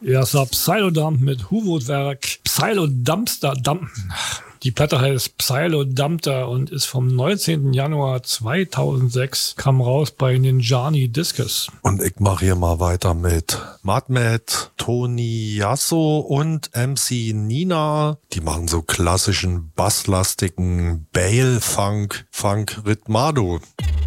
Erster Psylodump mit Huwood-Werk. Psylodumpster. Die Platte heißt Psylodumpter und ist vom 19. Januar 2006, kam raus bei Ninjani Discus. Und ich mache hier mal weiter mit Madmet, Tony Yasso und MC Nina. Die machen so klassischen basslastigen Bale-Funk, Funk Ritmado.